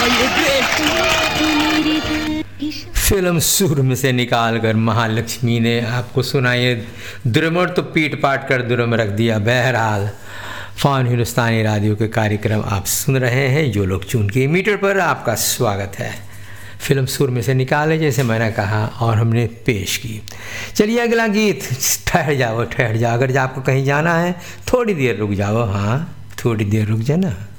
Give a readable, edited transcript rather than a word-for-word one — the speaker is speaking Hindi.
फिल्म सुर में से निकालकर महालक्ष्मी ने आपको सुनाई द्रुमर तो पीट पाट कर दुरम रख दिया। बहरहाल फॉन हिंदुस्तानी रेडियो के कार्यक्रम आप सुन रहे हैं, जो लोग चून के मीटर पर आपका स्वागत है। फिल्म सुर में से निकाले जैसे मैंने कहा और हमने पेश की। चलिए अगला गीत। ठहर जाओ, अगर आपको कहीं जाना है थोड़ी देर रुक जाओ। हाँ, थोड़ी देर रुक जाना।